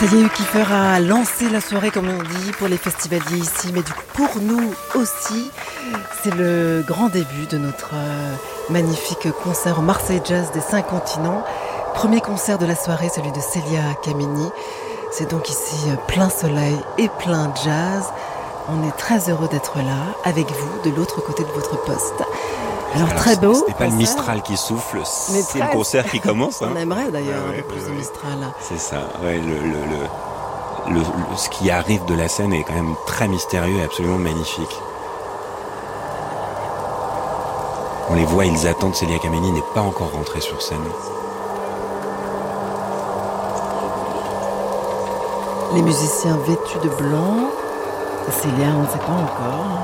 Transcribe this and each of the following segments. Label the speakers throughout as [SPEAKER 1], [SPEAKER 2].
[SPEAKER 1] Ça y est, Kiefer a lancé la soirée, comme on dit, pour les festivaliers ici, mais du coup, pour nous aussi, c'est le grand début de notre magnifique concert au Marseille Jazz des 5 continents. Premier concert de la soirée, celui de Célia Kameni. C'est donc ici plein soleil et plein jazz. On est très heureux d'être là, avec vous, de l'autre côté de votre poste. Alors très beau.
[SPEAKER 2] C'était pas le Mistral qui souffle, c'est le concert qui commence.
[SPEAKER 1] On aimerait d'ailleurs un peu plus de Mistral.
[SPEAKER 2] C'est ça, ouais, ce qui arrive de la scène est quand même très mystérieux et absolument magnifique. On les voit, ils attendent. Célia Kameni n'est pas encore rentrée sur scène.
[SPEAKER 1] Les musiciens vêtus de blanc. Célia, on ne sait pas encore.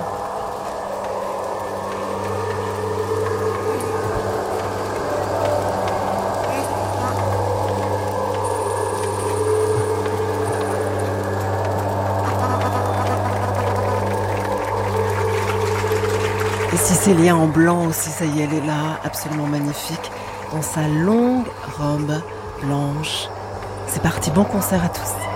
[SPEAKER 1] Et si Célia en blanc aussi, ça y est, elle est là, absolument magnifique, dans sa longue robe blanche. C'est parti, bon concert à tous.